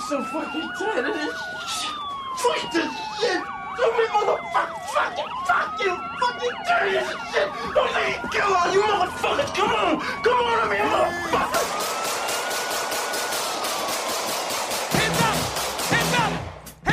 so fucking tired of this shit. Fuck this shit. Stupid motherfucker. Fuck you. Fucking dirty as shit. Don't let me kill all you motherfuckers. Come on.